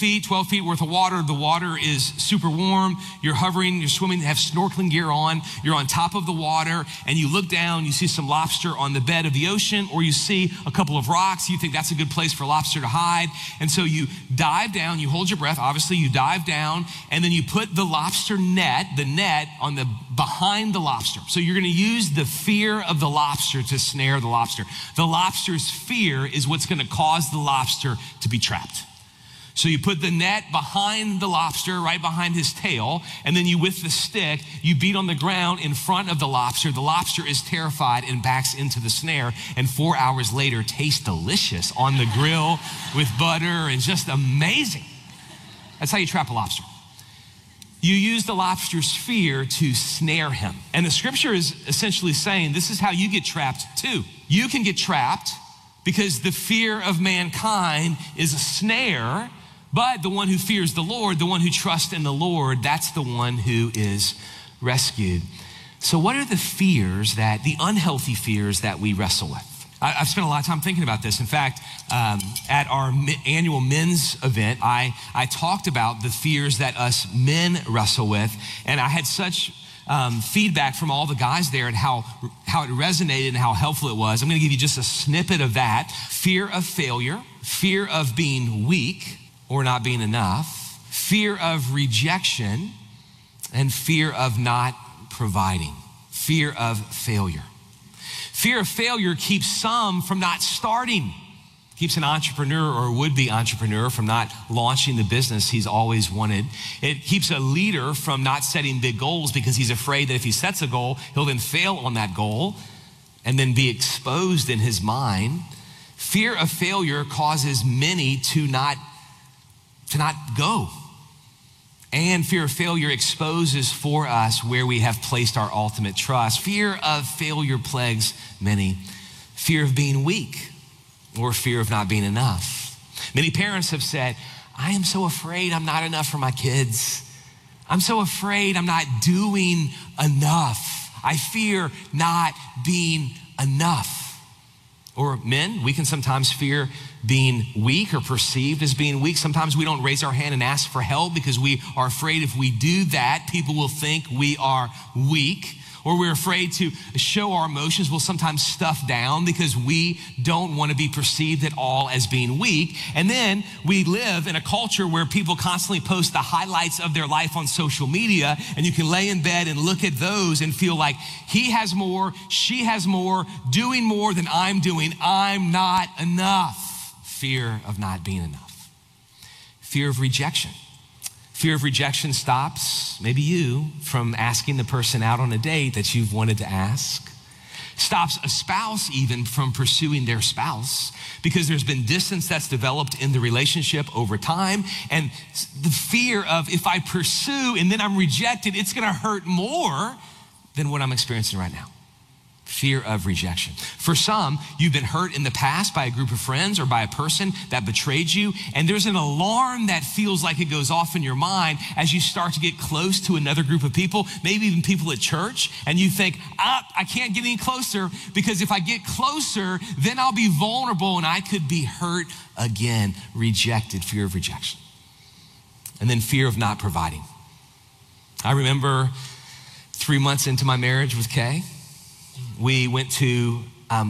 feet, 12 feet worth of water. The water is super warm. You're hovering, you're swimming, have snorkeling gear on. You're on top of the water and you look down, you see some lobster on the bed of the ocean, or you see a couple of rocks. You think that's a good place for lobster to hide. And so you dive down, you hold your breath. Obviously you dive down and then you put the lobster net, on the behind the lobster. So you're going to use the fear of the lobster to snare the lobster. The lobster's fear is what's going to cause the lobster to be trapped. So you put the net behind the lobster, right behind his tail, and then you, with the stick, you beat on the ground in front of the lobster. The lobster is terrified and backs into the snare, and 4 hours later tastes delicious on the grill with butter and just amazing. That's how you trap a lobster. You use the lobster's fear to snare him. And the scripture is essentially saying this is how you get trapped too. You can get trapped because the fear of mankind is a snare, but the one who fears the Lord, the one who trusts in the Lord, that's the one who is rescued. So what are the unhealthy fears that we wrestle with? I've spent a lot of time thinking about this. In fact, at our annual men's event, I talked about the fears that us men wrestle with, and I had such feedback from all the guys there and how it resonated and how helpful it was. I'm gonna give you just a snippet of that. Fear of failure, fear of being weak or not being enough, fear of rejection, and fear of not providing, fear of failure. Fear of failure keeps some from not starting, keeps an entrepreneur or would-be entrepreneur from not launching the business he's always wanted. It keeps a leader from not setting big goals because he's afraid that if he sets a goal, he'll then fail on that goal and then be exposed in his mind. Fear of failure causes many to not go. And fear of failure exposes for us where we have placed our ultimate trust. Fear of failure plagues many. Fear of being weak or fear of not being enough. Many parents have said, I am so afraid I'm not enough for my kids. I'm so afraid I'm not doing enough. I fear not being enough. Or men, we can sometimes fear being weak or perceived as being weak. Sometimes we don't raise our hand and ask for help because we are afraid if we do that, people will think we are weak. Or we're afraid to show our emotions. We'll sometimes stuff down because we don't want to be perceived at all as being weak. And then we live in a culture where people constantly post the highlights of their life on social media, and you can lay in bed and look at those and feel like he has more, she has more, doing more than I'm doing. I'm not enough. Fear of not being enough. Fear of rejection. Fear of rejection stops, maybe you, from asking the person out on a date that you've wanted to ask. Stops a spouse even from pursuing their spouse because there's been distance that's developed in the relationship over time. And the fear of if I pursue and then I'm rejected, it's gonna hurt more than what I'm experiencing right now. Fear of rejection. For some, you've been hurt in the past by a group of friends or by a person that betrayed you, and there's an alarm that feels like it goes off in your mind as you start to get close to another group of people, maybe even people at church, and you think, I can't get any closer because if I get closer, then I'll be vulnerable and I could be hurt again. Rejected, fear of rejection. And then fear of not providing. I remember 3 months into my marriage with Kay, we went to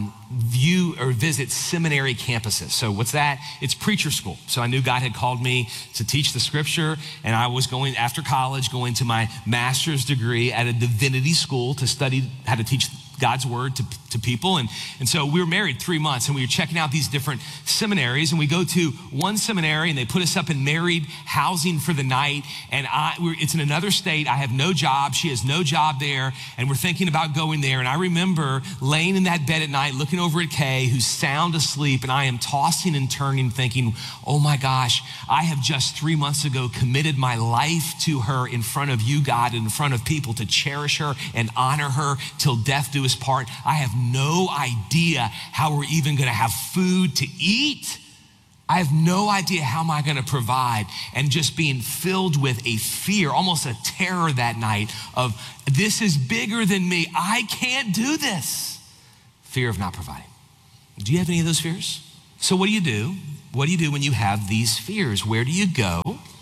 view or visit seminary campuses. So what's that? It's preacher school. So I knew God had called me to teach the scripture, and I was going, after college, going to my master's degree at a divinity school to study how to teach God's word to people. And so we were married 3 months, and we were checking out these different seminaries, and we go to one seminary and they put us up in married housing for the night. And it's in another state. I have no job. She has no job there. And we're thinking about going there. And I remember laying in that bed at night, looking over at Kay, who's sound asleep. And I am tossing and turning thinking, oh my gosh, I have just 3 months ago committed my life to her in front of you, God, and in front of people to cherish her and honor her till death do us part. I have no idea how we're even gonna have food to eat. I have no idea how am I gonna provide. And just being filled with a fear, almost a terror that night of this is bigger than me. I can't do this. Fear of not providing. Do you have any of those fears? So what do? What do you do when you have these fears? Where do you go?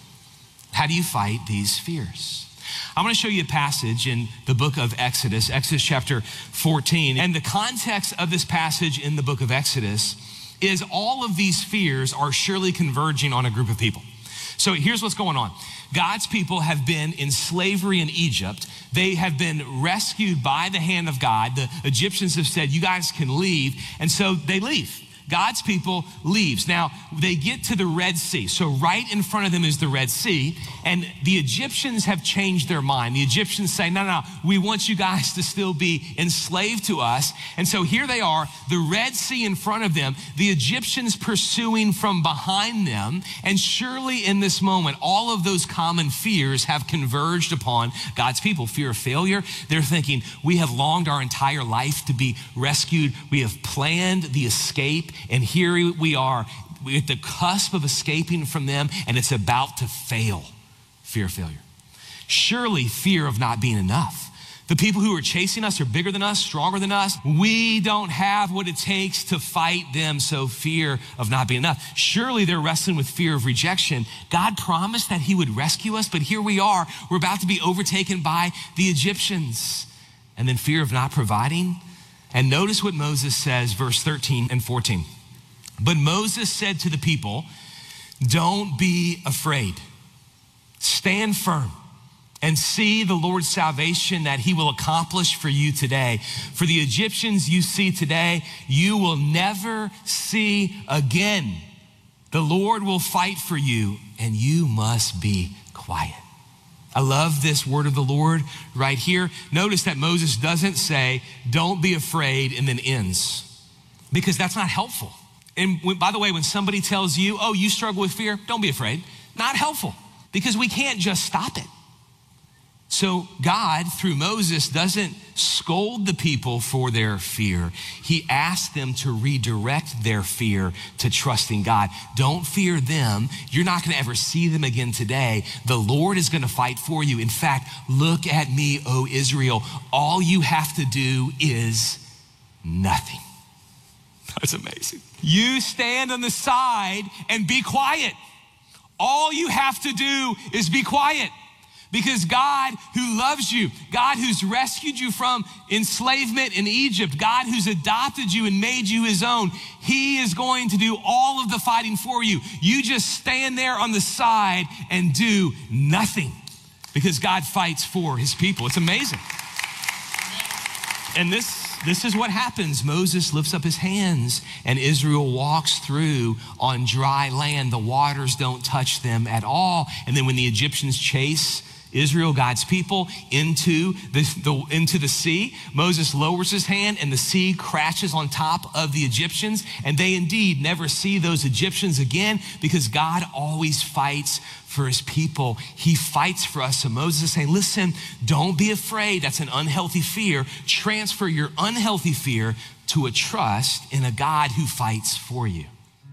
How do you fight these fears? I'm going to show you a passage in the book of Exodus, Exodus chapter 14. And the context of this passage in the book of Exodus is all of these fears are surely converging on a group of people. So here's what's going on. God's people have been in slavery in Egypt. They have been rescued by the hand of God. The Egyptians have said, you guys can leave. And so they leave. God's people leaves. Now, they get to the Red Sea. So right in front of them is the Red Sea. And the Egyptians have changed their mind. The Egyptians say, no, we want you guys to still be enslaved to us. And so here they are, the Red Sea in front of them, the Egyptians pursuing from behind them. And surely in this moment, all of those common fears have converged upon God's people. Fear of failure. They're thinking, we have longed our entire life to be rescued. We have planned the escape. And here we are at the cusp of escaping from them, and it's about to fail. Fear of failure. Surely fear of not being enough. The people who are chasing us are bigger than us, stronger than us. We don't have what it takes to fight them, so fear of not being enough. Surely they're wrestling with fear of rejection. God promised that he would rescue us, but here we are. We're about to be overtaken by the Egyptians. And then fear of not providing. And notice what Moses says, verse 13 and 14. But Moses said to the people, don't be afraid. Stand firm and see the Lord's salvation that he will accomplish for you today. For the Egyptians you see today, you will never see again. The Lord will fight for you, and you must be quiet. I love this word of the Lord right here. Notice that Moses doesn't say, don't be afraid, and then ends, because that's not helpful. And by the way, when somebody tells you, oh, you struggle with fear, don't be afraid, not helpful, because we can't just stop it. So God, through Moses, doesn't scold the people for their fear. He asks them to redirect their fear to trusting God. Don't fear them. You're not going to ever see them again today. The Lord is going to fight for you. In fact, look at me, O Israel. All you have to do is nothing. That's amazing. You stand on the side and be quiet. All you have to do is be quiet. Because God who loves you, God who's rescued you from enslavement in Egypt, God who's adopted you and made you his own, he is going to do all of the fighting for you. You just stand there on the side and do nothing, because God fights for his people. It's amazing. And this is what happens. Moses lifts up his hands and Israel walks through on dry land. The waters don't touch them at all. And then when the Egyptians chase Israel, God's people, into the sea, Moses lowers his hand and the sea crashes on top of the Egyptians, and they indeed never see those Egyptians again, because God always fights for his people. He fights for us. So Moses is saying, listen, don't be afraid. That's an unhealthy fear. Transfer your unhealthy fear to a trust in a God who fights for you.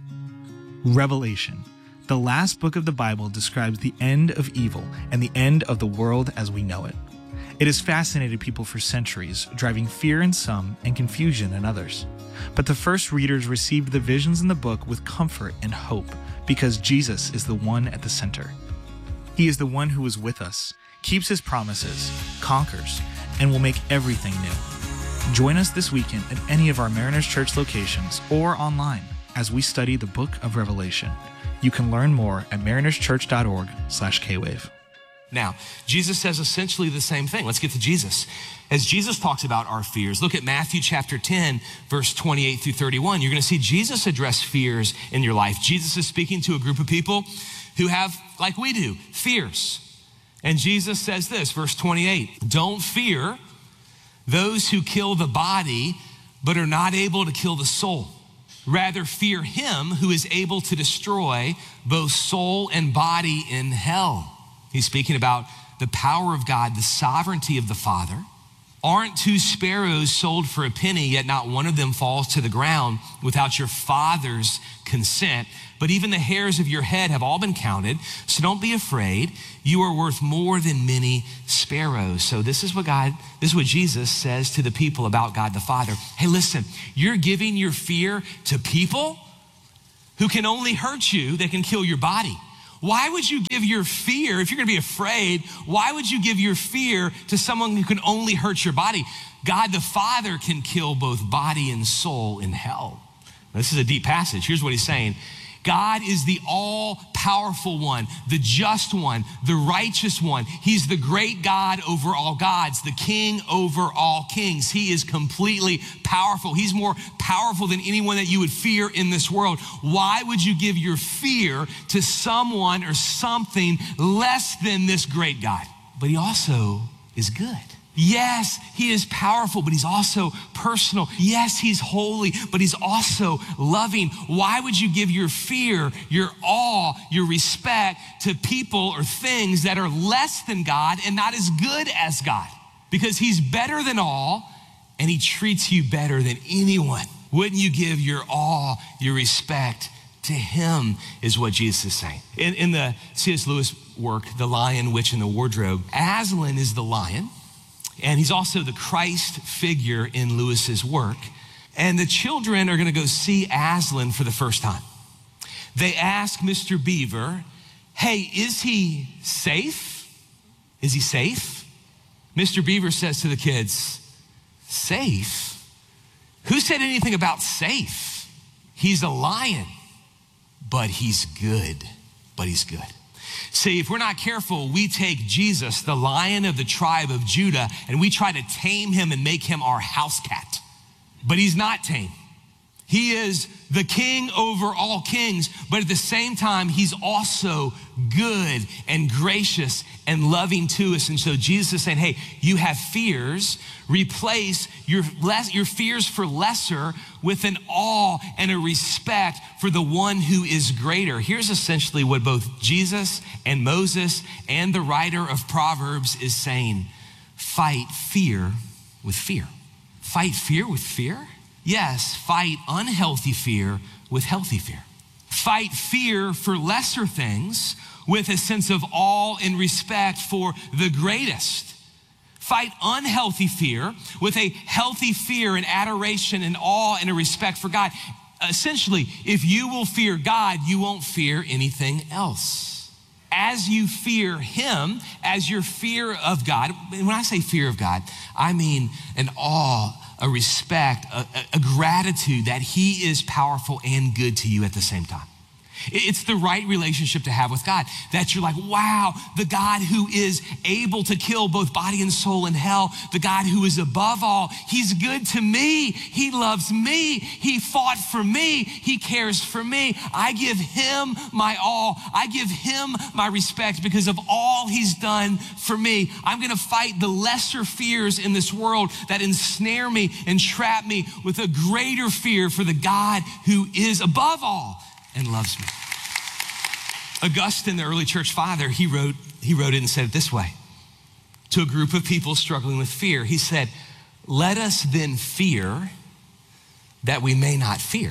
Revelation. The last book of the Bible describes the end of evil and the end of the world as we know it. It has fascinated people for centuries, driving fear in some and confusion in others. But the first readers received the visions in the book with comfort and hope, because Jesus is the one at the center. He is the one who is with us, keeps his promises, conquers, and will make everything new. Join us this weekend at any of our Mariners Church locations or online as we study the book of Revelation. You can learn more at marinerschurch.org/kwave. Now, Jesus says essentially the same thing. Let's get to Jesus. As Jesus talks about our fears, look at Matthew chapter 10, verse 28 through 31. You're going to see Jesus address fears in your life. Jesus is speaking to a group of people who have, like we do, fears. And Jesus says this, verse 28, don't fear those who kill the body, but are not able to kill the soul. Rather, fear him who is able to destroy both soul and body in hell. He's speaking about the power of God, the sovereignty of the Father. Aren't 2 sparrows sold for a penny, yet not one of them falls to the ground without your Father's consent? But even the hairs of your head have all been counted. So don't be afraid. You are worth more than many sparrows. So this is what Jesus says to the people about God the Father. Hey, listen, you're giving your fear to people? who can only hurt you, that can kill your body. Why would you give your fear, if you're gonna be afraid, why would you give your fear to someone who can only hurt your body? God the Father can kill both body and soul in hell. Now, this is a deep passage. Here's what he's saying. God is the all-powerful one, the just one, the righteous one. He's the great God over all gods, the king over all kings. He is completely powerful. He's more powerful than anyone that you would fear in this world. Why would you give your fear to someone or something less than this great God? But he also is good. Yes, he is powerful, but he's also personal. Yes, he's holy, but he's also loving. Why would you give your fear, your awe, your respect to people or things that are less than God and not as good as God? Because he's better than all, and he treats you better than anyone. Wouldn't you give your awe, your respect to him, is what Jesus is saying. In the C.S. Lewis work, The Lion, Witch, and the Wardrobe, Aslan is the lion. And he's also the Christ figure in Lewis's work. And the children are gonna go see Aslan for the first time. They ask Mr. Beaver, hey, is he safe? Is he safe? Mr. Beaver says to the kids, safe? Who said anything about safe? He's a lion, but he's good, See, if we're not careful, we take Jesus, the Lion of the tribe of Judah, and we try to tame him and make him our house cat. But he's not tame. He is the king over all kings, but at the same time, he's also good and gracious and loving to us. And so Jesus is saying, hey, you have fears, replace your fears for lesser with an awe and a respect for the one who is greater. Here's essentially what both Jesus and Moses and the writer of Proverbs is saying. Fight fear with fear. Fight fear with fear? Yes, fight unhealthy fear with healthy fear. Fight fear for lesser things with a sense of awe and respect for the greatest. Fight unhealthy fear with a healthy fear and adoration and awe and a respect for God. Essentially, if you will fear God, you won't fear anything else. As you fear him, as your fear of God, and when I say fear of God, I mean an awe, a respect, a gratitude that he is powerful and good to you at the same time. It's the right relationship to have with God, that you're like, wow, the God who is able to kill both body and soul in hell, the God who is above all, he's good to me. He loves me. He fought for me. He cares for me. I give him my all. I give him my respect because of all he's done for me. I'm going to fight the lesser fears in this world that ensnare me and trap me with a greater fear for the God who is above all and loves me. Augustine, the early church father, he wrote it and said it this way to a group of people struggling with fear. He said, let us then fear that we may not fear.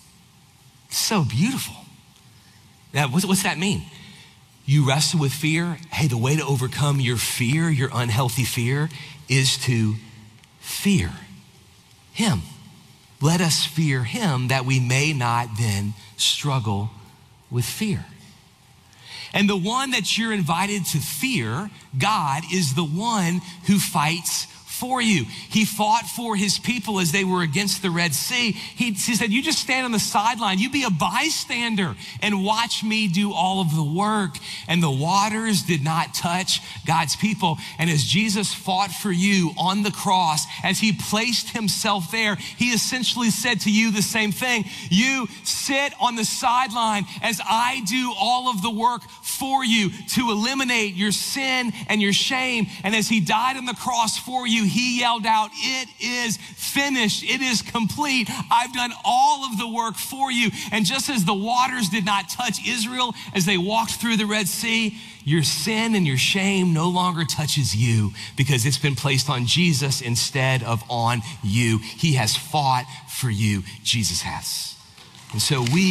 So beautiful. Now, what's that mean? You wrestle with fear. Hey, the way to overcome your fear, your unhealthy fear, is to fear him. Let us fear him that we may not then struggle with fear. And the one that you're invited to fear, God, is the one who fights for you. He fought for his people as they were against the Red Sea. He said, you just stand on the sideline. You be a bystander and watch me do all of the work. And the waters did not touch God's people. And as Jesus fought for you on the cross, as he placed himself there, he essentially said to you the same thing. You sit on the sideline as I do all of the work for you to eliminate your sin and your shame. And as he died on the cross for you, he yelled out, it is finished. It is complete. I've done all of the work for you. And just as the waters did not touch Israel as they walked through the Red Sea, your sin and your shame no longer touches you because it's been placed on Jesus instead of on you. He has fought for you. Jesus has. And so we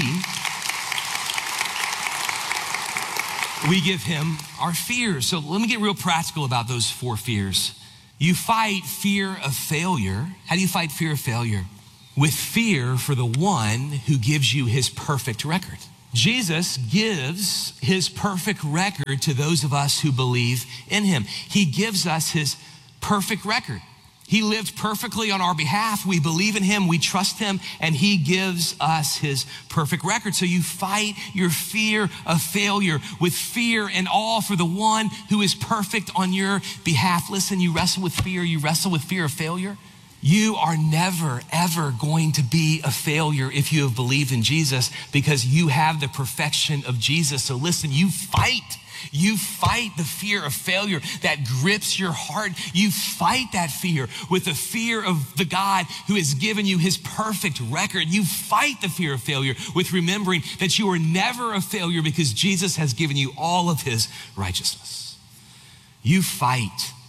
give him our fears. So let me get real practical about those 4 fears. You fight fear of failure. How do you fight fear of failure? with fear for the one who gives you his perfect record. Jesus gives his perfect record to those of us who believe in him. He gives us his perfect record. He lived perfectly on our behalf. We believe in him, we trust him, and he gives us his perfect record. So you fight your fear of failure with fear and awe for the one who is perfect on your behalf. Listen, you wrestle with fear of failure. You are never, ever going to be a failure if you have believed in Jesus, because you have the perfection of Jesus. So listen, you fight the fear of failure that grips your heart. You fight that fear with the fear of the God who has given you his perfect record. You fight the fear of failure with remembering that you are never a failure because Jesus has given you all of his righteousness. You fight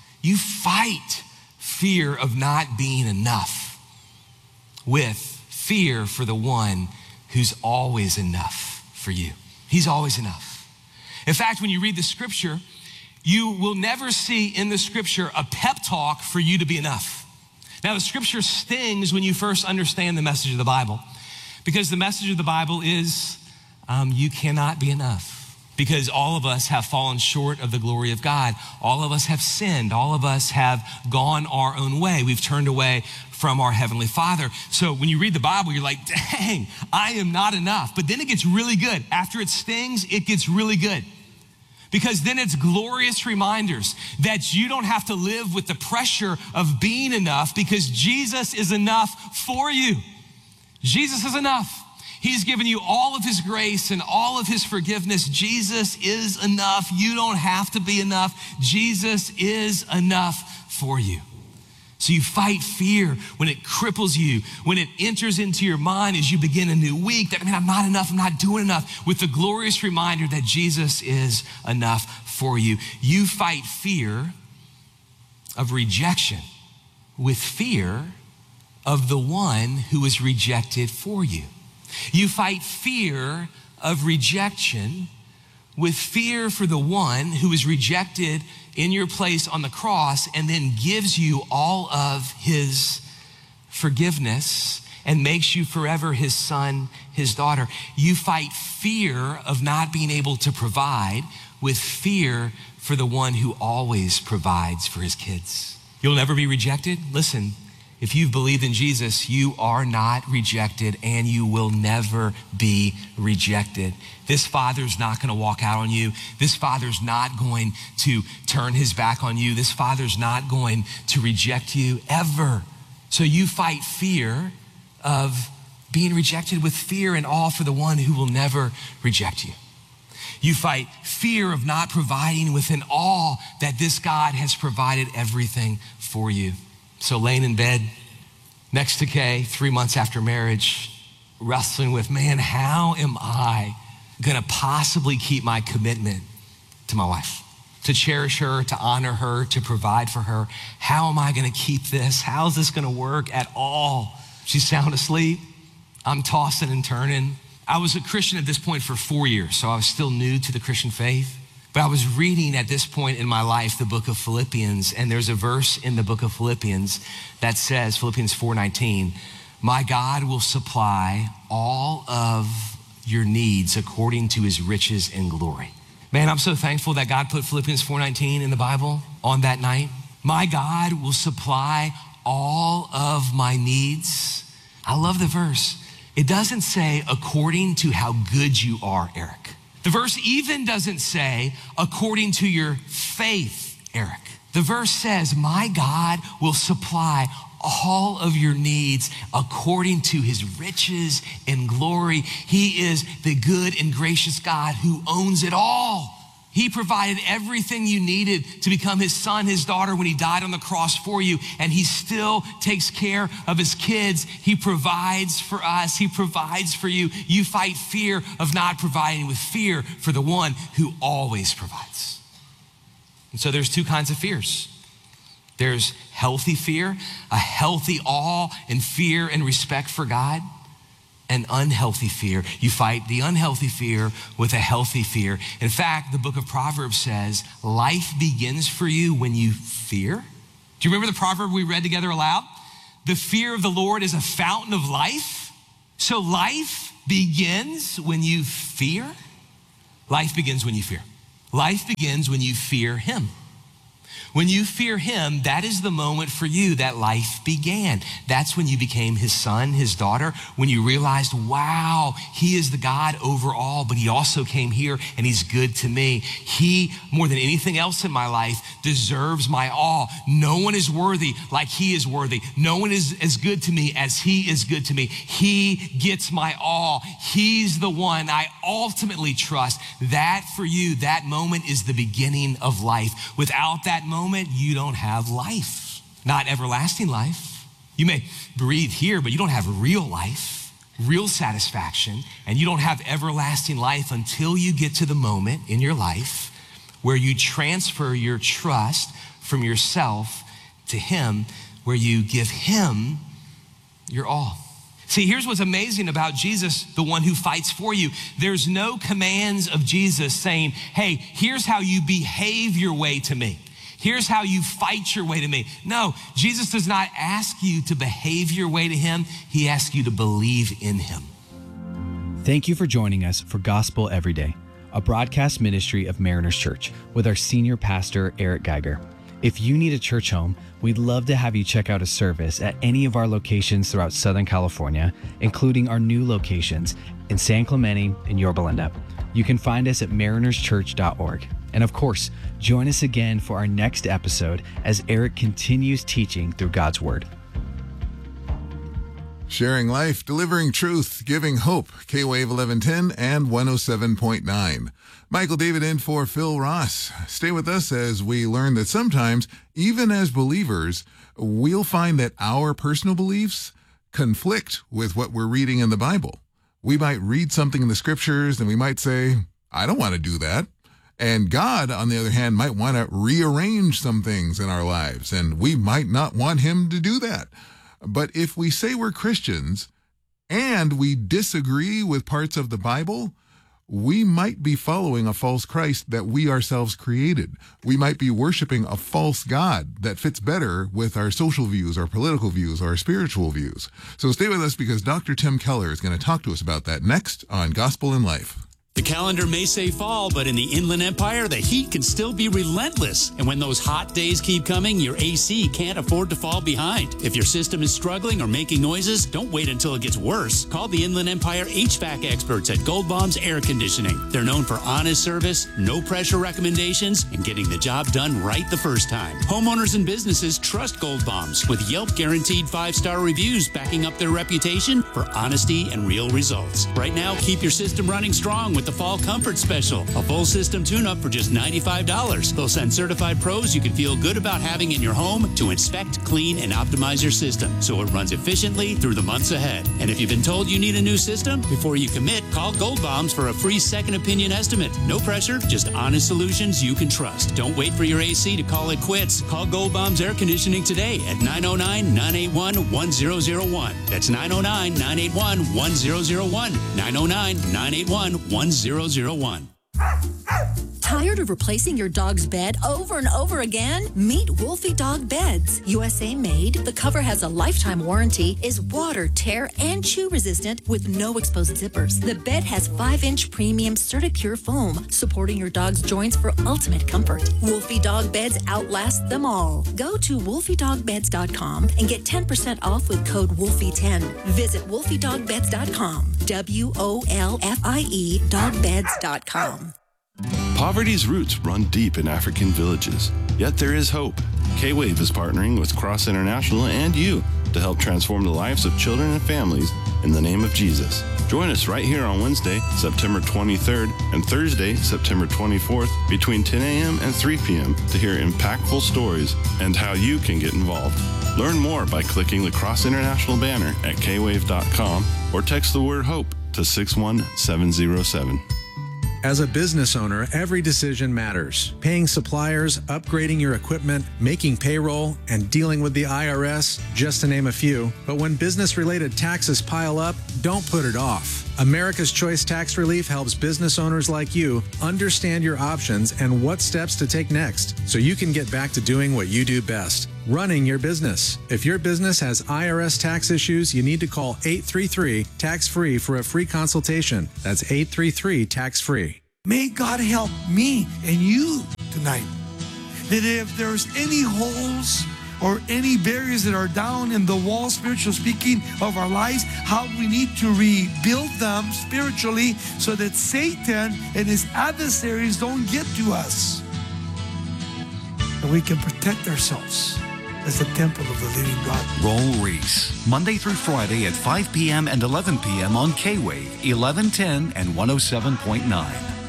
fear of not being enough with fear for the one who's always enough for you. He's always enough. In fact, when you read the scripture, you will never see in the scripture a pep talk for you to be enough. Now, the scripture stings when you first understand the message of the Bible, because the message of the Bible is you cannot be enough. Because all of us have fallen short of the glory of God. All of us have sinned. All of us have gone our own way. We've turned away from our Heavenly Father. So when you read the Bible, you're like, dang, I am not enough. But then it gets really good. After it stings, it gets really good. Because then it's glorious reminders that you don't have to live with the pressure of being enough, because Jesus is enough for you. Jesus is enough. He's given you all of his grace and all of his forgiveness. Jesus is enough. You don't have to be enough. Jesus is enough for you. So you fight fear when it cripples you, when it enters into your mind as you begin a new week, that, I'm not enough, I'm not doing enough, with the glorious reminder that Jesus is enough for you. You fight fear of rejection with fear of the one who was rejected for you. You fight fear of rejection with fear for the one who was rejected in your place on the cross and then gives you all of his forgiveness and makes you forever his son, his daughter. You fight fear of not being able to provide with fear for the one who always provides for his kids. You'll never be rejected. Listen, if you've believed in Jesus, you are not rejected and you will never be rejected. This Father's not going to walk out on you. This Father's not going to turn his back on you. This Father's not going to reject you ever. So you fight fear of being rejected with fear and awe for the one who will never reject you. You fight fear of not providing with an awe that this God has provided everything for you. So laying in bed next to Kay 3 months after marriage, wrestling with, man, how am I gonna possibly keep my commitment to my wife? To cherish her, to honor her, to provide for her. How am I gonna keep this? How's this gonna work at all? She's sound asleep. I'm tossing and turning. I was a Christian at this point for 4 years, so I was still new to the Christian faith. But I was reading at this point in my life the book of Philippians, and there's a verse in the book of Philippians that says, Philippians 4:19, my God will supply all of your needs according to his riches and glory. Man, I'm so thankful that God put Philippians 4:19 in the Bible on that night. My God will supply all of my needs. I love the verse. It doesn't say according to how good you are, Eric. The verse even doesn't say, according to your faith, Eric. The verse says, my God will supply all of your needs according to his riches and glory. He is the good and gracious God who owns it all. He provided everything you needed to become his son, his daughter when he died on the cross for you, and he still takes care of his kids. He provides for us. He provides for you. You fight fear of not providing with fear for the one who always provides. And so there's two kinds of fears. There's healthy fear, a healthy awe and fear and respect for God. An unhealthy fear. You fight the unhealthy fear with a healthy fear. In fact, the book of Proverbs says, life begins for you when you fear. Do you remember the proverb we read together aloud? The fear of the Lord is a fountain of life. So life begins when you fear. Life begins when you fear. Life begins when you fear him. When you fear him, that is the moment for you that life began. That's when you became his son, his daughter, when you realized, wow, he is the God over all, but he also came here and he's good to me. He, more than anything else in my life, deserves my awe. No one is worthy like he is worthy. No one is as good to me as he is good to me. He gets my awe. He's the one I ultimately trust. That for you, that moment is the beginning of life. Without that moment, you don't have life, not everlasting life. You may breathe here, but you don't have real life, real satisfaction, and you don't have everlasting life until you get to the moment in your life where you transfer your trust from yourself to him, where you give him your all. See, here's what's amazing about Jesus, the one who fights for you. There's no commands of Jesus saying, hey, here's how you behave your way to me. Here's how you fight your way to me. No, Jesus does not ask you to behave your way to him. He asks you to believe in him. Thank you for joining us for Gospel Every Day, a broadcast ministry of Mariners Church with our senior pastor, Eric Geiger. If you need a church home, we'd love to have you check out a service at any of our locations throughout Southern California, including our new locations in San Clemente and Yorba Linda. You can find us at marinerschurch.org. And of course, join us again for our next episode as Eric continues teaching through God's Word. Sharing life, delivering truth, giving hope. K-Wave 1110 and 107.9. Michael David in for Phil Ross. Stay with us as we learn that sometimes, even as believers, we'll find that our personal beliefs conflict with what we're reading in the Bible. We might read something in the scriptures and we might say, I don't want to do that. And God, on the other hand, might want to rearrange some things in our lives, and we might not want him to do that. But if we say we're Christians and we disagree with parts of the Bible, we might be following a false Christ that we ourselves created. We might be worshiping a false God that fits better with our social views, our political views, our spiritual views. So stay with us because Dr. Tim Keller is going to talk to us about that next on Gospel in Life. The calendar may say fall, but in the Inland Empire, the heat can still be relentless. And when those hot days keep coming, your AC can't afford to fall behind. If your system is struggling or making noises, don't wait until it gets worse. Call the Inland Empire HVAC experts at Gold Bombs Air Conditioning. They're known for honest service, no pressure recommendations, and getting the job done right the first time. Homeowners and businesses trust Gold Bombs with Yelp guaranteed 5-star reviews backing up their reputation for honesty and real results. Right now, keep your system running strong with the Fall Comfort Special, a full system tune-up for just $95. They'll send certified pros you can feel good about having in your home to inspect, clean, and optimize your system so it runs efficiently through the months ahead. And if you've been told you need a new system, before you commit, call Gold Bombs for a free second opinion estimate. No pressure, just honest solutions you can trust. Don't wait for your AC to call it quits. Call Gold Bombs Air Conditioning today at 909-981-1001. That's 909-981-1001. 909-981-1001. Tired of replacing your dog's bed over and over again? Meet Wolfie Dog Beds. USA made, the cover has a lifetime warranty, is water, tear, and chew resistant with no exposed zippers. The bed has 5-inch premium CertiPure foam, supporting your dog's joints for ultimate comfort. Wolfie Dog Beds outlast them all. Go to wolfiedogbeds.com and get 10% off with code Wolfie10. Visit wolfiedogbeds.com. WOLFIE dogbeds.com. Poverty's roots run deep in African villages, yet there is hope. K-Wave is partnering with Cross International and you to help transform the lives of children and families in the name of Jesus. Join us right here on Wednesday, September 23rd, and Thursday, September 24th, between 10 a.m. and 3 p.m. to hear impactful stories and how you can get involved. Learn more by clicking the Cross International banner at kwave.com or text the word HOPE to 61707. As a business owner, every decision matters. Paying suppliers, upgrading your equipment, making payroll, and dealing with the IRS, just to name a few. But when business-related taxes pile up, don't put it off. America's Choice Tax Relief helps business owners like you understand your options and what steps to take next so you can get back to doing what you do best, running your business. If your business has IRS tax issues, you need to call 833-TAX-FREE for a free consultation. That's 833-TAX-FREE. May God help me and you tonight, that if there's any holes or any barriers that are down in the wall, spiritually speaking, of our lives, how we need to rebuild them spiritually so that Satan and his adversaries don't get to us. And we can protect ourselves as the temple of the living God. Roll Reese, Monday through Friday at 5 p.m. and 11 p.m. on K-Wave, 1110 and 107.9.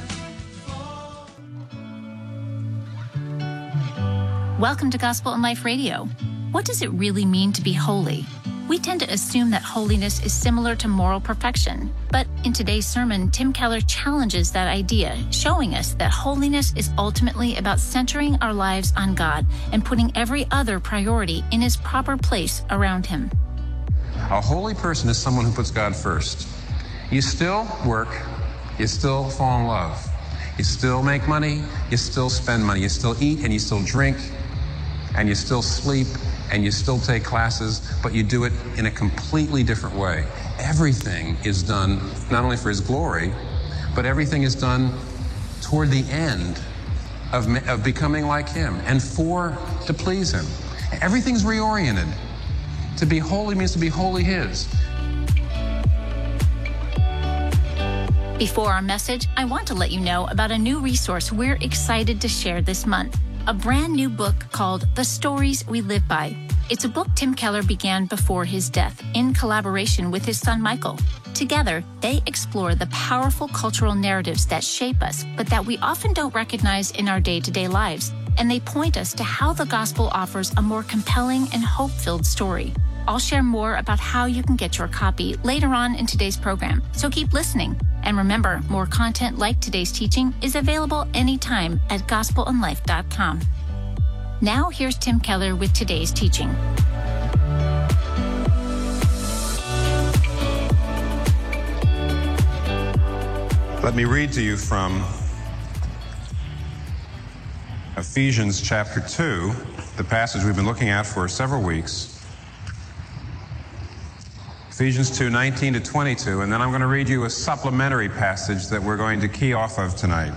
Welcome to Gospel in Life Radio. What does it really mean to be holy? We tend to assume that holiness is similar to moral perfection. But in today's sermon, Tim Keller challenges that idea, showing us that holiness is ultimately about centering our lives on God and putting every other priority in his proper place around him. A holy person is someone who puts God first. You still work, you still fall in love, you still make money, you still spend money, you still eat and you still drink, and you still sleep, and you still take classes, but you do it in a completely different way. Everything is done not only for his glory, but everything is done toward the end of becoming like him and to please him. Everything's reoriented. To be holy means to be wholly his. Before our message, I want to let you know about a new resource we're excited to share this month. A brand new book called The Stories We Live By. It's a book Tim Keller began before his death in collaboration with his son Michael. Together, they explore the powerful cultural narratives that shape us, but that we often don't recognize in our day-to-day lives. And they point us to how the gospel offers a more compelling and hope-filled story. I'll share more about how you can get your copy later on in today's program, so keep listening. And remember, more content like today's teaching is available anytime at gospelinlife.com. Now, here's Tim Keller with today's teaching. Let me read to you from Ephesians chapter 2, the passage we've been looking at for several weeks. Ephesians 2, 19 to 22, and then I'm going to read you a supplementary passage that we're going to key off of tonight.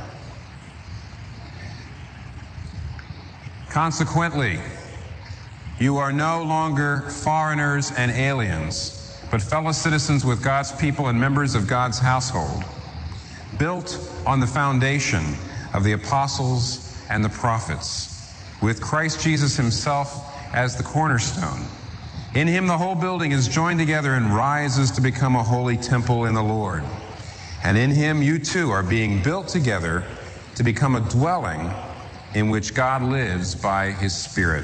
Consequently, you are no longer foreigners and aliens, but fellow citizens with God's people and members of God's household, built on the foundation of the apostles and the prophets, with Christ Jesus himself as the cornerstone. In him the whole building is joined together and rises to become a holy temple in the Lord. And in him you too are being built together to become a dwelling in which God lives by his Spirit.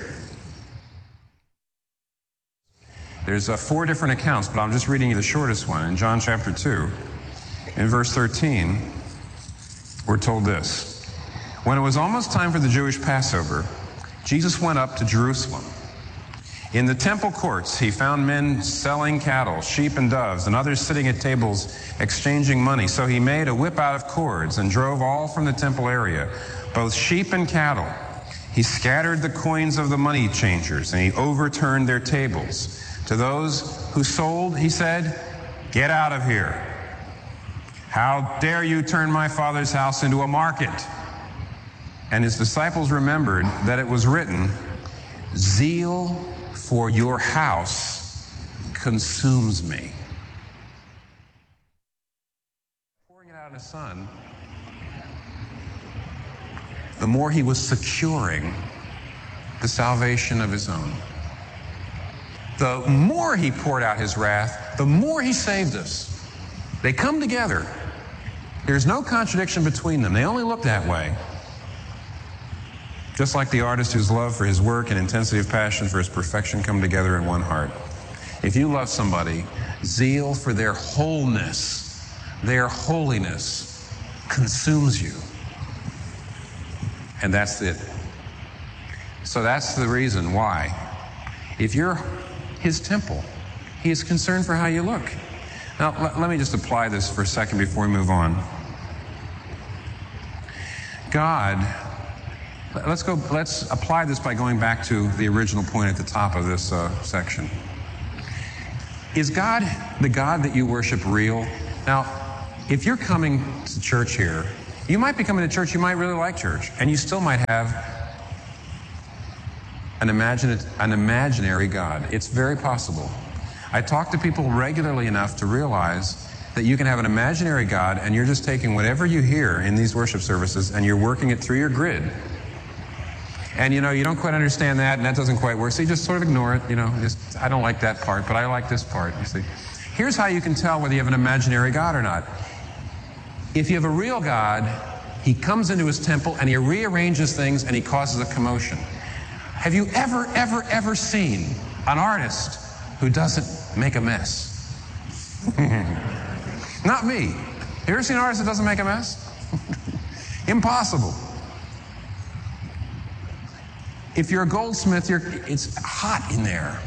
There's 4 different accounts, but I'm just reading you the shortest one. In John chapter 2, in verse 13, we're told this. When it was almost time for the Jewish Passover, Jesus went up to Jerusalem. In the temple courts, he found men selling cattle, sheep and doves, and others sitting at tables exchanging money. So he made a whip out of cords and drove all from the temple area, both sheep and cattle. He scattered the coins of the money changers, and he overturned their tables. To those who sold, he said, "Get out of here. How dare you turn my Father's house into a market?" And his disciples remembered that it was written, "Zeal for your house consumes me." Pouring it out in his son, the more he was securing the salvation of his own. The more he poured out his wrath, the more he saved us. They come together. There's no contradiction between them. They only look that way. Just like the artist whose love for his work and intensity of passion for his perfection come together in one heart. If you love somebody, zeal for their wholeness, their holiness consumes you. And that's it. So that's the reason why. If you're his temple, he is concerned for how you look. Now, let me just apply this for a second before we move on. God, let's apply this by going back to the original point at the top of this section. Is God, the God that you worship, real? Now, if you're coming to church here, you might be coming to church, you might really like church, and you still might have an imaginary God. It's very possible. I talk to people regularly enough to realize that you can have an imaginary God and you're just taking whatever you hear in these worship services and you're working it through your grid. And you don't quite understand that, and that doesn't quite work, so you just sort of ignore it, just, I don't like that part, but I like this part, you see. Here's how you can tell whether you have an imaginary God or not. If you have a real God, he comes into his temple and he rearranges things and he causes a commotion. Have you ever seen an artist who doesn't make a mess? Not me. Have you ever seen an artist that doesn't make a mess? Impossible. If you're a goldsmith, it's hot in there.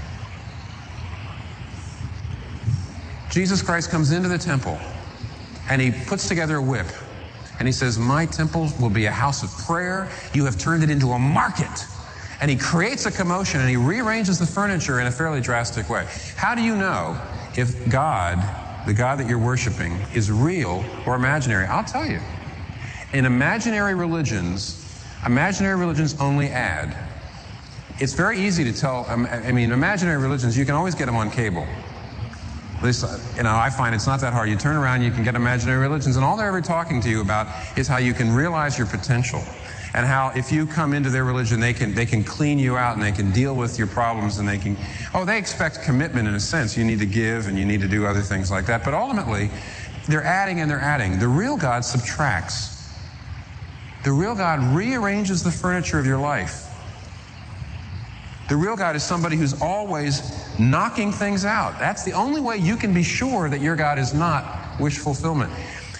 Jesus Christ comes into the temple and he puts together a whip and he says, my temple will be a house of prayer. You have turned it into a market. And he creates a commotion and he rearranges the furniture in a fairly drastic way. How do you know if God, the God that you're worshiping, is real or imaginary? I'll tell you. In imaginary religions only add. It's very easy to tell, imaginary religions, you can always get them on cable. At least, I find it's not that hard. You turn around, you can get imaginary religions, and all they're ever talking to you about is how you can realize your potential. And how if you come into their religion, they can clean you out and they can deal with your problems and they expect commitment in a sense. You need to give and you need to do other things like that. But ultimately, they're adding and they're adding. The real God subtracts. The real God rearranges the furniture of your life. The real God is somebody who's always knocking things out. That's the only way you can be sure that your God is not wish fulfillment.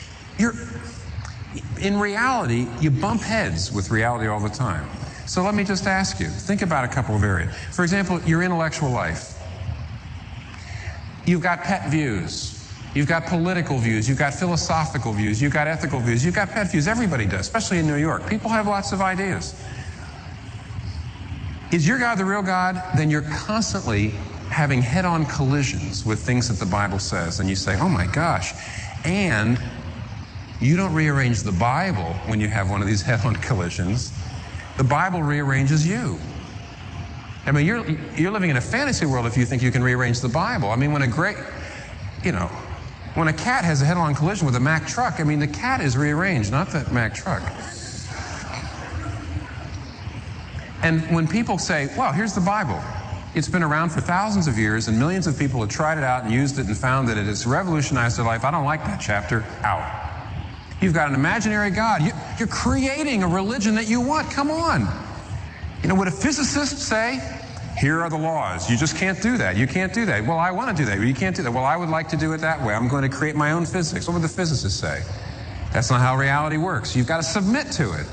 In reality, you bump heads with reality all the time. So let me just ask you, think about a couple of areas. For example, your intellectual life. You've got pet views. You've got political views. You've got philosophical views. You've got ethical views. You've got pet views. Everybody does, especially in New York. People have lots of ideas. Is your God the real God? Then you're constantly having head-on collisions with things that the Bible says. And you say, oh my gosh. And you don't rearrange the Bible when you have one of these head-on collisions. The Bible rearranges you. You're living in a fantasy world if you think you can rearrange the Bible. When a cat has a head-on collision with a Mack truck, the cat is rearranged, not the Mack truck. And when people say, well, here's the Bible. It's been around for thousands of years and millions of people have tried it out and used it and found that it has revolutionized their life. I don't like that chapter. Out. You've got an imaginary God. You're creating a religion that you want. Come on. Would a physicist say, here are the laws. You just can't do that. You can't do that. Well, I want to do that. You can't do that. Well, I would like to do it that way. I'm going to create my own physics. What would the physicist say? That's not how reality works. You've got to submit to it.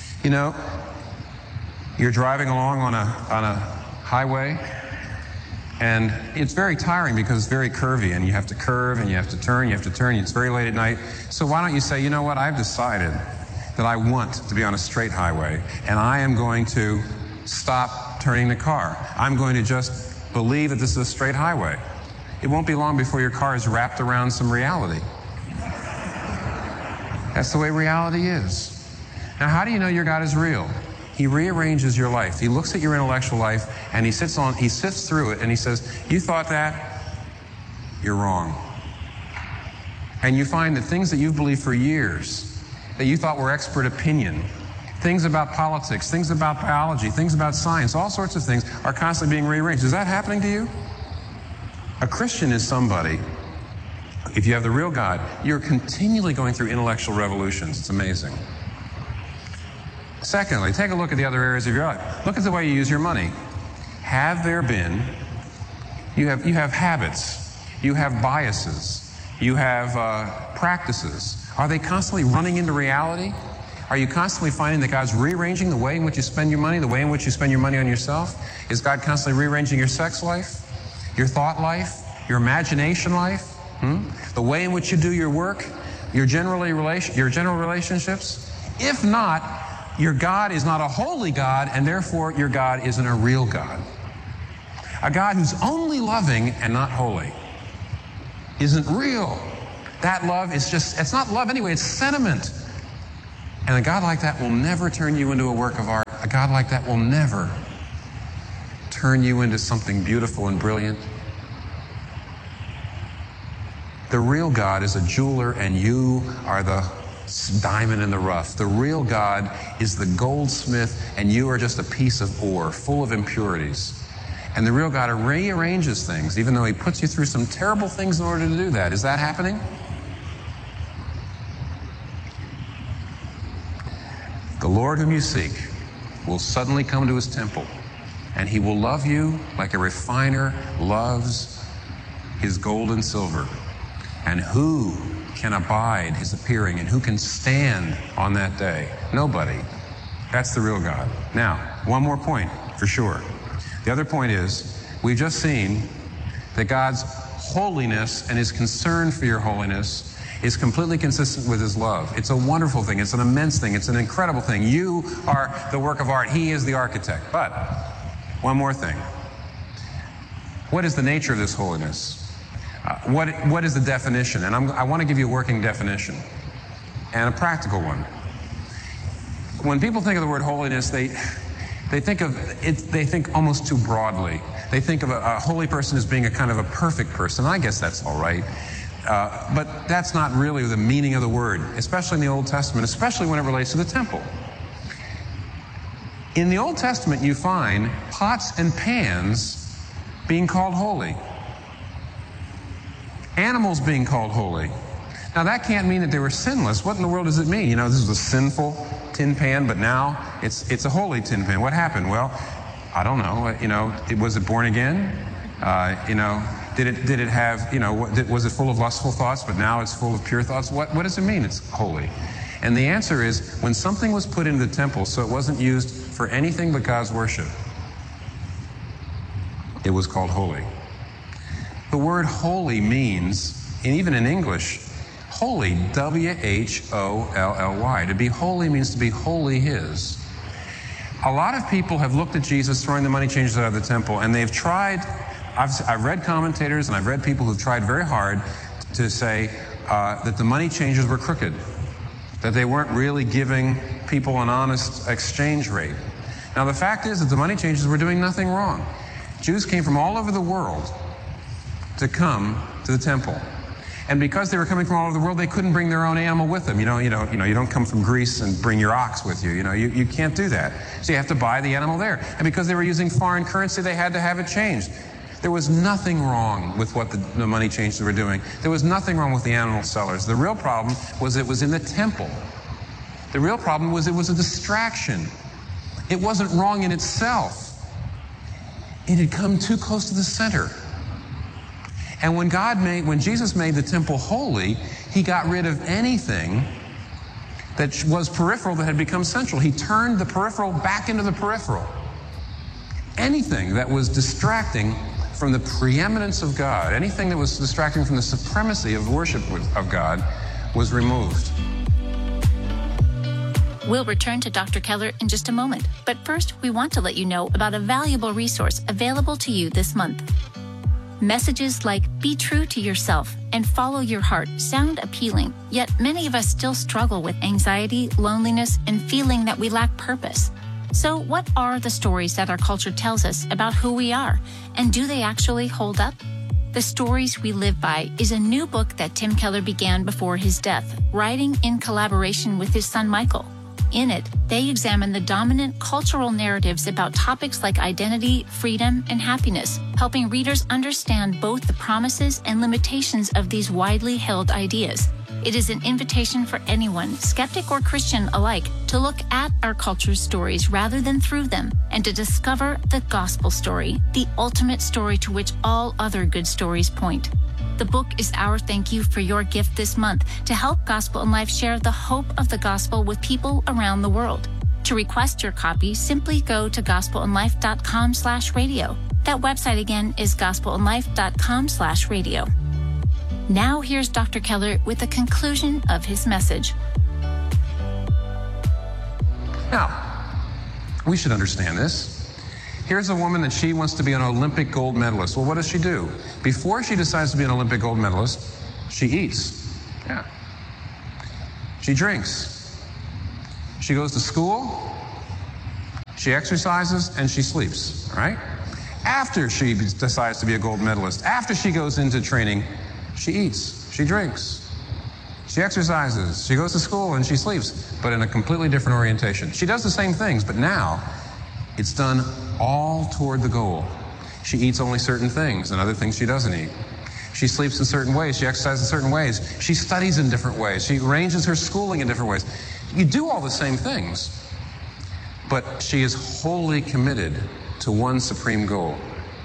You're driving along on a highway, and it's very tiring because it's very curvy, and you have to curve, and you have to turn, it's very late at night. So why don't you say, you know what, I've decided that I want to be on a straight highway, and I am going to stop turning the car. I'm going to just believe that this is a straight highway. It won't be long before your car is wrapped around some reality. That's the way reality is. Now, how do you know your God is real? He rearranges your life. He looks at your intellectual life and he sifts through it and he says, you thought that? You're wrong. And you find that things that you've believed for years, that you thought were expert opinion, things about politics, things about biology, things about science, all sorts of things are constantly being rearranged. Is that happening to you? A Christian is somebody, if you have the real God, you're continually going through intellectual revolutions. It's amazing. Secondly, take a look at the other areas of your life. Look at the way you use your money. You have habits, you have biases, you have practices. Are they constantly running into reality? Are you constantly finding that God's rearranging the way in which you spend your money, the way in which you spend your money on yourself? Is God constantly rearranging your sex life, your thought life, your imagination life? The way in which you do your work, your general relationships? If not, your God is not a holy God, and therefore your God isn't a real God. A God who's only loving and not holy isn't real. That love is it's not love anyway, it's sentiment. And a God like that will never turn you into a work of art. A God like that will never turn you into something beautiful and brilliant. The real God is a jeweler, and you are the diamond in the rough. The real God is the goldsmith, and you are just a piece of ore full of impurities. And the real God rearranges things, even though he puts you through some terrible things in order to do that. Is that happening? The Lord whom you seek will suddenly come to his temple, and he will love you like a refiner loves his gold and silver. And who can abide his appearing, and who can stand on that day? Nobody. That's the real God. Now, one more point for sure. The other point is, we've just seen that God's holiness and his concern for your holiness is completely consistent with his love. It's a wonderful thing. It's an immense thing. It's an incredible thing. You are the work of art. He is the architect. But one more thing. What is the nature of this holiness? What is the definition? And I want to give you a working definition and a practical one. When people think of the word holiness, they think almost too broadly. They think of a holy person as being a kind of a perfect person. I guess that's all right. But that's not really the meaning of the word, especially in the Old Testament, especially when it relates to the temple. In the Old Testament, you find pots and pans being called holy. Animals being called holy. Now, that can't mean that they were sinless. What in the world does it mean? You know, this was a sinful tin pan, but now it's a holy tin pan. What happened? Well, I don't know. You know, was it born again? Did it have, was it full of lustful thoughts, but now it's full of pure thoughts? What does it mean it's holy? And the answer is, when something was put into the temple so it wasn't used for anything but God's worship, it was called holy. The word holy means, and even in English, holy, W-H-O-L-L-Y. To be holy means to be wholly his. A lot of people have looked at Jesus throwing the money changers out of the temple, and they've tried, I've read commentators and I've read people who've tried very hard to say that the money changers were crooked, that they weren't really giving people an honest exchange rate. Now, the fact is that the money changers were doing nothing wrong. Jews came from all over the world to come to the temple. And because they were coming from all over the world, they couldn't bring their own animal with them. You don't come from Greece and bring your ox with you. You can't do that. So you have to buy the animal there. And because they were using foreign currency, they had to have it changed. There was nothing wrong with what the money changers were doing. There was nothing wrong with the animal sellers. The real problem was it was in the temple. The real problem was it was a distraction. It wasn't wrong in itself. It had come too close to the center. And when Jesus made the temple holy, he got rid of anything that was peripheral that had become central. He turned the peripheral back into the peripheral. Anything that was distracting from the preeminence of God, anything that was distracting from the supremacy of worship of God, was removed. We'll return to Dr. Keller in just a moment. But first, we want to let you know about a valuable resource available to you this month. Messages like "Be true to yourself" and "Follow your heart" sound appealing, yet many of us still struggle with anxiety, loneliness, and feeling that we lack purpose. So what are the stories that our culture tells us about who we are, and do they actually hold up? The Stories We Live By is a new book that Tim Keller began before his death, writing in collaboration with his son Michael. In it, they examine the dominant cultural narratives about topics like identity, freedom, and happiness, helping readers understand both the promises and limitations of these widely held ideas. It is an invitation for anyone, skeptic or Christian alike, to look at our culture's stories rather than through them, and to discover the gospel story, the ultimate story to which all other good stories point. The book is our thank you for your gift this month to help Gospel in Life share the hope of the gospel with people around the world. To request your copy, simply go to gospelinlife.com/radio. That website again is gospelinlife.com/radio. Now here's Dr. Keller with the conclusion of his message. Now, we should understand this. Here's a woman that she wants to be an Olympic gold medalist. Well, what does she do? Before she decides to be an Olympic gold medalist, she eats. Yeah. She drinks. She goes to school. She exercises, and she sleeps, all right? After she decides to be a gold medalist, after she goes into training, she eats, she drinks, she exercises, she goes to school, and she sleeps, but in a completely different orientation. She does the same things, but now it's done all toward the goal. She eats only certain things, and other things she doesn't eat. She sleeps in certain ways, she exercises in certain ways, she studies in different ways, she arranges her schooling in different ways. You do all the same things, but she is wholly committed to one supreme goal.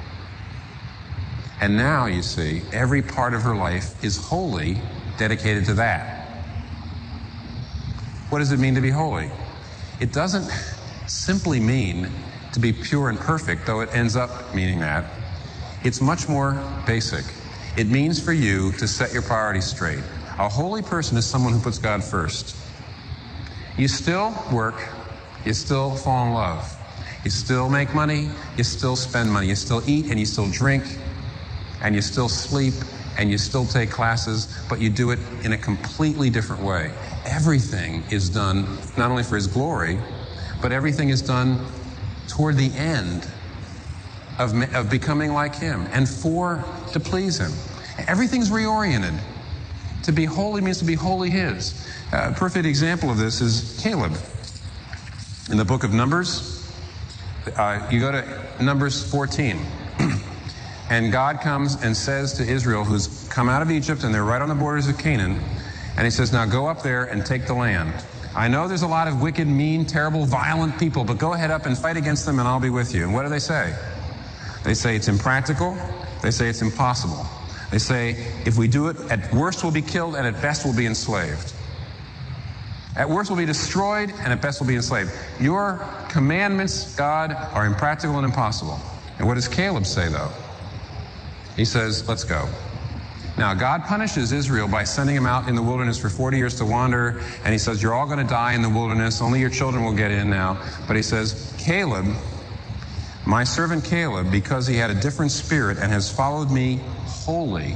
And now, you see, every part of her life is wholly dedicated to that. What does it mean to be holy? It doesn't simply mean to be pure and perfect, though it ends up meaning that. It's much more basic. It means for you to set your priorities straight. A holy person is someone who puts God first. You still work, you still fall in love, you still make money, you still spend money, you still eat and you still drink, and you still sleep, and you still take classes, but you do it in a completely different way. Everything is done not only for His glory, but everything is done toward the end of becoming like Him and to please Him. Everything's reoriented. To be holy means to be wholly His. A perfect example of this is Caleb. In the book of Numbers, you go to Numbers 14. And God comes and says to Israel, who's come out of Egypt, and they're right on the borders of Canaan, and He says, now go up there and take the land. I know there's a lot of wicked, mean, terrible, violent people, but go ahead up and fight against them, and I'll be with you. And what do they say? They say it's impractical. They say it's impossible. They say, if we do it, at worst we'll be killed, and at best we'll be enslaved. At worst we'll be destroyed, and at best we'll be enslaved. Your commandments, God, are impractical and impossible. And what does Caleb say, though? He says, let's go. Now, God punishes Israel by sending him out in the wilderness for 40 years to wander, and He says, you're all going to die in the wilderness. Only your children will get in now. But He says, Caleb, my servant Caleb, because he had a different spirit and has followed me wholly,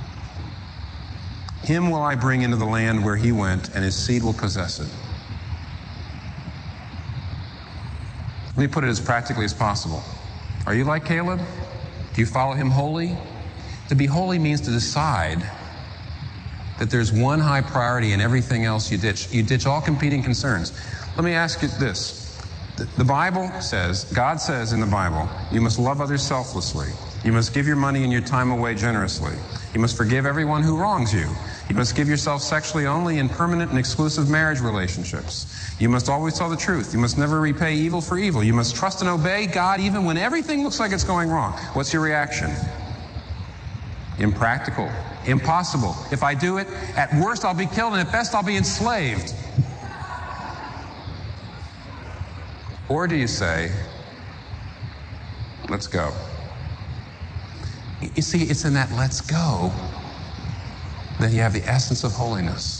him will I bring into the land where he went, and his seed will possess it. Let me put it as practically as possible. Are you like Caleb? Do you follow him wholly? To be holy means to decide that there's one high priority and everything else you ditch. You ditch all competing concerns. Let me ask you this. The Bible says, God says in the Bible, you must love others selflessly. You must give your money and your time away generously. You must forgive everyone who wrongs you. You must give yourself sexually only in permanent and exclusive marriage relationships. You must always tell the truth. You must never repay evil for evil. You must trust and obey God even when everything looks like it's going wrong. What's your reaction? Impractical. Impossible. If I do it, at worst I'll be killed, and at best I'll be enslaved. Or do you say, let's go? You see, it's in that let's go that you have the essence of holiness.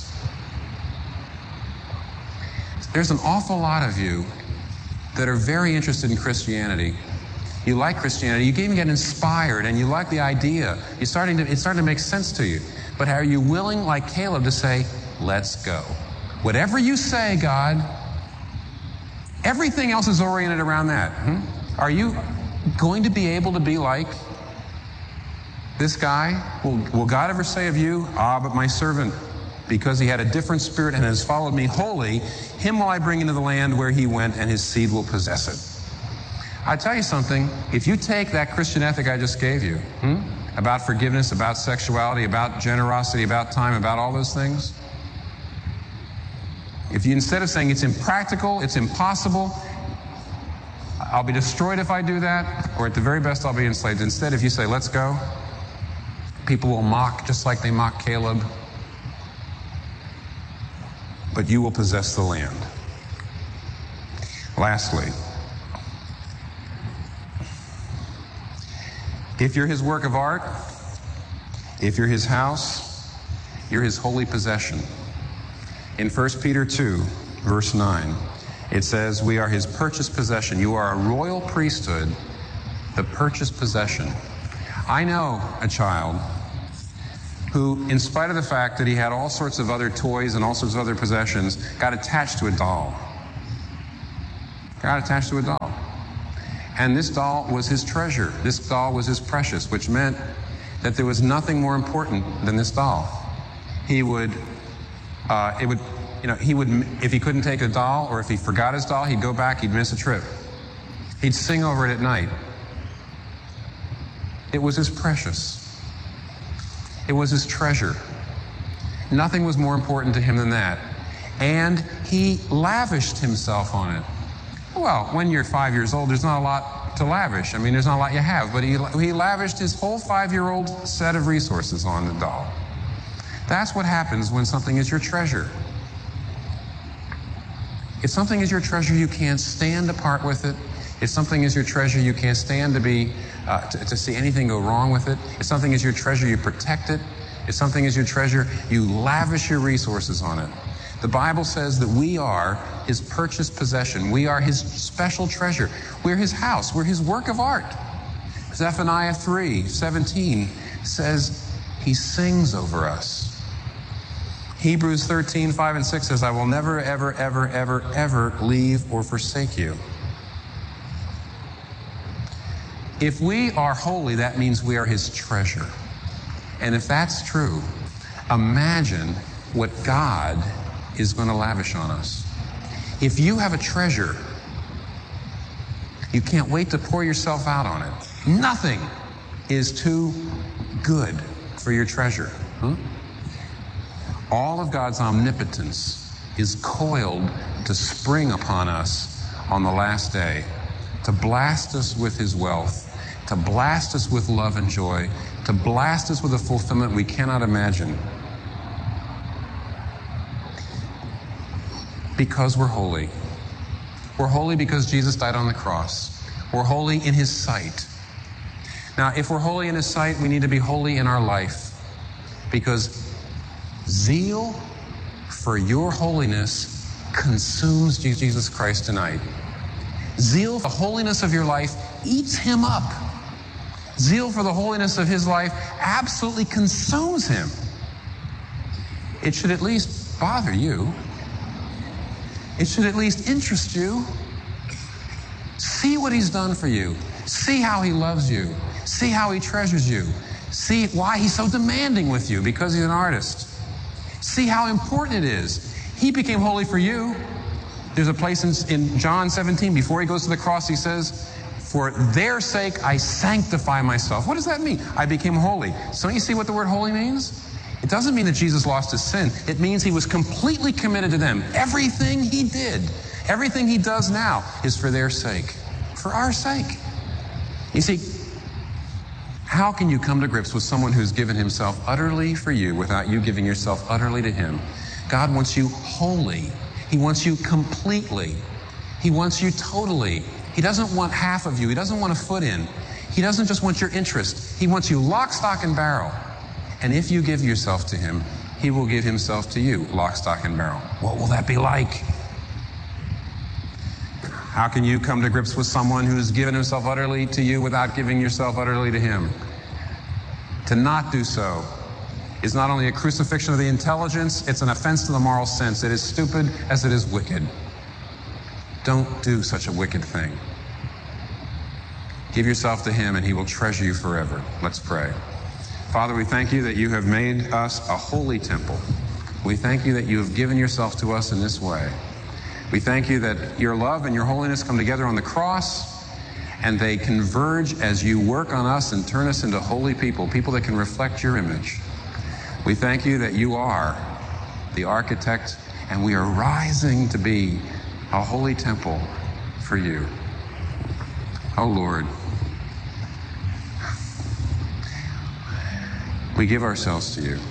There's an awful lot of you that are very interested in Christianity. You like Christianity. You even get inspired, and you like the idea. It's starting to make sense to you. But are you willing, like Caleb, to say, let's go? Whatever you say, God, everything else is oriented around that. Are you going to be able to be like this guy? Will God ever say of you, but my servant, because he had a different spirit and has followed me wholly, him will I bring into the land where he went, and his seed will possess it. I tell you something, if you take that Christian ethic I just gave you, about forgiveness, about sexuality, about generosity, about time, about all those things, if you, instead of saying it's impractical, it's impossible, I'll be destroyed if I do that, or at the very best I'll be enslaved. Instead, if you say, let's go, people will mock just like they mocked Caleb, but you will possess the land. Lastly, if you're his work of art, if you're his house, You're his holy possession. In 1 Peter 2, verse 9, it says, we are his purchased possession. You are a royal priesthood, the purchased possession. I know a child who, in spite of the fact that he had all sorts of other toys and all sorts of other possessions, got attached to a doll. Got attached to a doll. And this doll was his treasure. This doll was his precious, which meant that there was nothing more important than this doll. He would, if he couldn't take a doll, or if he forgot his doll, he'd go back, he'd miss a trip. He'd sing over it at night. It was his precious. It was his treasure. Nothing was more important to him than that. And he lavished himself on it. Well, when you're 5 years old, there's not a lot to lavish. I mean, there's not a lot you have, but he lavished his whole 5-year-old set of resources on the doll. That's what happens when something is your treasure. If something is your treasure, you can't stand to part with it. If something is your treasure, you can't stand to see anything go wrong with it. If something is your treasure, you protect it. If something is your treasure, you lavish your resources on it. The Bible says that we are his purchased possession. We are his special treasure. We're his house. We're his work of art. Zephaniah 3:17 says he sings over us. Hebrews 13:5 and 6 says, I will never, ever, ever, ever, ever leave or forsake you. If we are holy, that means we are his treasure. And if that's true, imagine what God is going to lavish on us. If you have a treasure, you can't wait to pour yourself out on it. Nothing is too good for your treasure. All of God's omnipotence is coiled to spring upon us on the last day, to blast us with his wealth, to blast us with love and joy, to blast us with a fulfillment we cannot imagine. Because we're holy. We're holy because Jesus died on the cross. We're holy in his sight. Now, if we're holy in his sight, we need to be holy in our life, because zeal for your holiness consumes Jesus Christ tonight. Zeal for the holiness of your life eats him up. Zeal for the holiness of his life absolutely consumes him. It should at least bother you. It should at least interest you. See what he's done for you. See how he loves you. See how he treasures you. See why he's so demanding with you, because he's an artist. See how important it is. He became holy for you. There's a place in John 17, before he goes to the cross, he says, for their sake I sanctify myself. What does that mean? I became holy. So don't you see what the word holy means? It doesn't mean that Jesus lost his sin. It means he was completely committed to them. Everything he did, everything he does now is for their sake, for our sake. You see, how can you come to grips with someone who's given himself utterly for you without you giving yourself utterly to him? God wants you wholly. He wants you completely. He wants you totally. He doesn't want half of you. He doesn't want a foot in. He doesn't just want your interest. He wants you lock, stock, and barrel. And if you give yourself to him, he will give himself to you, lock, stock, and barrel. What will that be like? How can you come to grips with someone who's given himself utterly to you without giving yourself utterly to him? To not do so is not only a crucifixion of the intelligence, it's an offense to the moral sense. It is stupid as it is wicked. Don't do such a wicked thing. Give yourself to him and he will treasure you forever. Let's pray. Father, we thank you that you have made us a holy temple. We thank you that you have given yourself to us in this way. We thank you that your love and your holiness come together on the cross, and they converge as you work on us and turn us into holy people, people that can reflect your image. We thank you that you are the architect, and we are rising to be a holy temple for you. Oh, Lord. We give ourselves to you.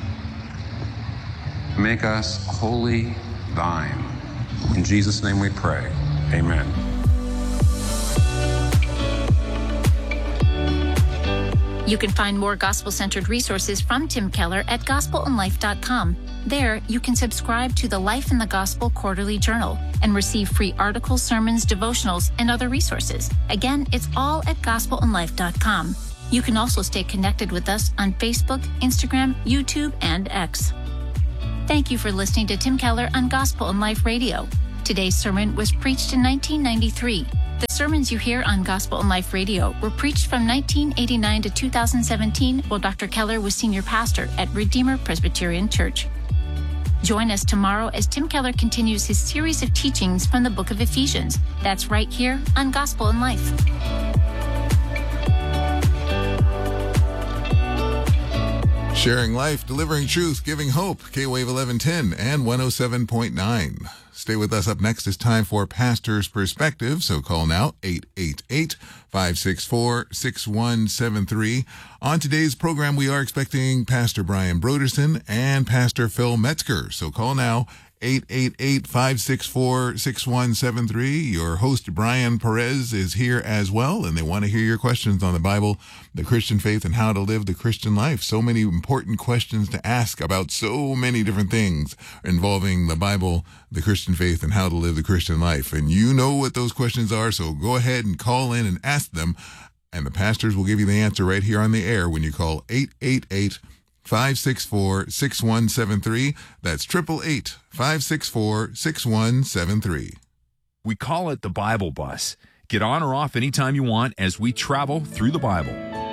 Make us wholly thine. In Jesus' name we pray. Amen. You can find more gospel-centered resources from Tim Keller at gospelandlife.com. There, you can subscribe to the Life in the Gospel Quarterly Journal and receive free articles, sermons, devotionals, and other resources. Again, it's all at gospelandlife.com. You can also stay connected with us on Facebook, Instagram, YouTube, and X. Thank you for listening to Tim Keller on Gospel and Life Radio. Today's sermon was preached in 1993. The sermons you hear on Gospel and Life Radio were preached from 1989 to 2017 while Dr. Keller was senior pastor at Redeemer Presbyterian Church. Join us tomorrow as Tim Keller continues his series of teachings from the book of Ephesians. That's right here on Gospel and Life. Sharing life, delivering truth, giving hope. K-Wave 1110 and 107.9. Stay with us. Up next, it's time for Pastor's Perspective. So call now, 888-564-6173. On today's program, we are expecting Pastor Brian Broderson and Pastor Phil Metzger. So call now, 888-564-6173. Your host, Brian Perez, is here as well, and they want to hear your questions on the Bible, the Christian faith, and how to live the Christian life. So many important questions to ask about so many different things involving the Bible, the Christian faith, and how to live the Christian life. And you know what those questions are, so go ahead and call in and ask them, and the pastors will give you the answer right here on the air when you call 888-564-6173. That's 888-564-6173. We call it the Bible Bus. Get on or off anytime you want as we travel through the Bible.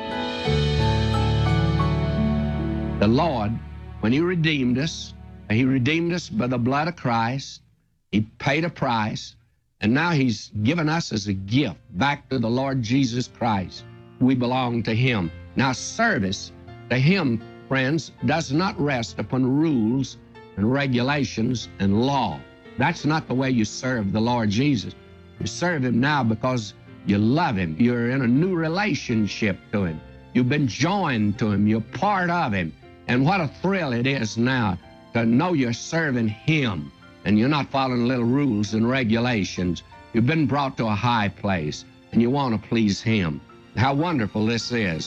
The Lord, when He redeemed us by the blood of Christ. He paid a price, and now He's given us as a gift back to the Lord Jesus Christ. We belong to Him. Now, service to Him, friends, does not rest upon rules and regulations and law. That's not the way you serve the Lord Jesus. You serve Him now because you love Him. You're in a new relationship to Him. You've been joined to Him. You're part of Him. And what a thrill it is now to know you're serving Him and you're not following little rules and regulations. You've been brought to a high place and you want to please Him. How wonderful this is.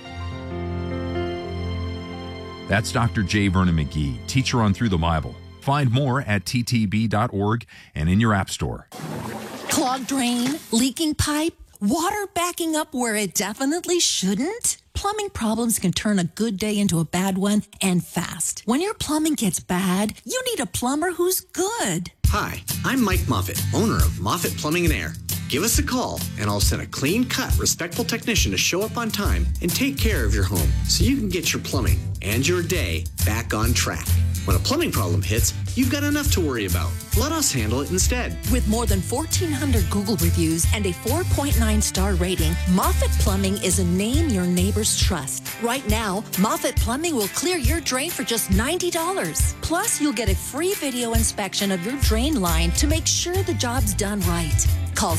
That's Dr. J. Vernon McGee, teacher on Through the Bible. Find more at ttb.org and in your app store. Clogged drain, leaking pipe, water backing up where it definitely shouldn't? Plumbing problems can turn a good day into a bad one, and fast. When your plumbing gets bad, you need a plumber who's good. Hi, I'm Mike Moffitt, owner of Moffitt Plumbing and Air. Give us a call, and I'll send a clean-cut, respectful technician to show up on time and take care of your home so you can get your plumbing and your day back on track. When a plumbing problem hits, you've got enough to worry about. Let us handle it instead. With more than 1,400 Google reviews and a 4.9-star rating, Moffitt Plumbing is a name your neighbors trust. Right now, Moffitt Plumbing will clear your drain for just $90. Plus, you'll get a free video inspection of your drain line to make sure the job's done right. Call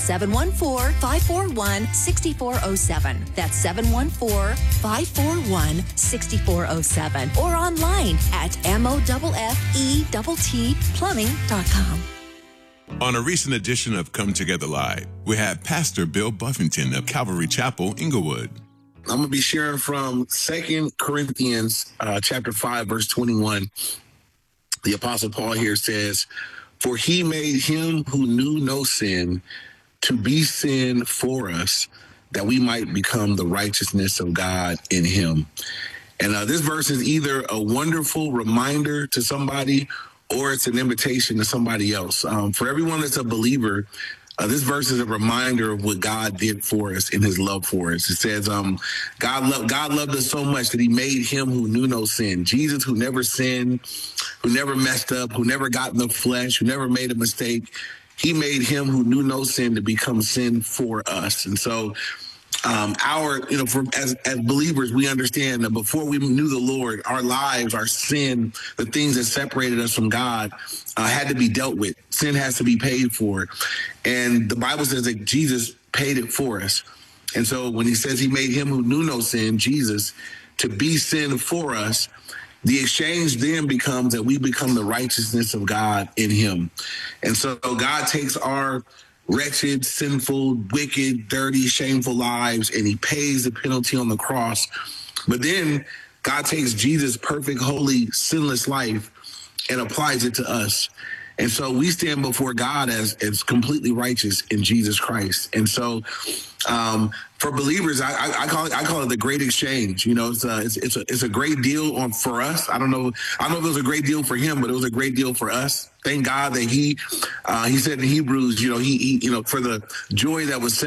714-541-6407. That's 714-541-6407. Or online at MOFFETTplumbing.com. On a recent edition of Come Together Live, we have Pastor Bill Buffington of Calvary Chapel, Inglewood. I'm going to be sharing from 2 Corinthians chapter 5, verse 21. The Apostle Paul here says, "For he made him who knew no sin to be sin for us, that we might become the righteousness of God in him." And this verse is either a wonderful reminder to somebody or it's an invitation to somebody else. For everyone that's a believer, this verse is a reminder of what God did for us in his love for us. It says, God loved us so much that he made him who knew no sin. Jesus, who never sinned, who never messed up, who never got in the flesh, who never made a mistake. He made him who knew no sin to become sin for us. And so as believers, we understand that before we knew the Lord, our lives, our sin, the things that separated us from God had to be dealt with. Sin has to be paid for. And the Bible says that Jesus paid it for us. And so when he says he made him who knew no sin, Jesus, to be sin for us, the exchange then becomes that we become the righteousness of God in him. And so God takes our wretched, sinful, wicked, dirty, shameful lives, and he pays the penalty on the cross. But then God takes Jesus' perfect, holy, sinless life and applies it to us. And so we stand before God as completely righteous in Jesus Christ. And so for believers, I call it the great exchange. You know, it's a great deal for us. I don't know if it was a great deal for him, but it was a great deal for us. Thank God that he said in Hebrews, you know, he for the joy that was set